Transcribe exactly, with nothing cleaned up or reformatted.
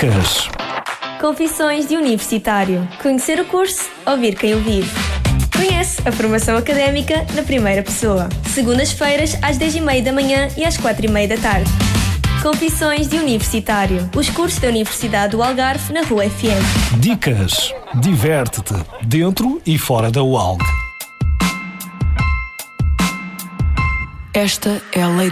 Dicas. Confissões de Universitário. Conhecer o curso, ouvir quem o vive. Conhece a formação académica na primeira pessoa. Segundas-feiras às dez e meia da manhã e às quatro e meia da tarde. Confissões de Universitário. Os cursos da Universidade do Algarve na Rua F M. Dicas. Diverte-te, dentro e fora da U A L G. Esta é a lei do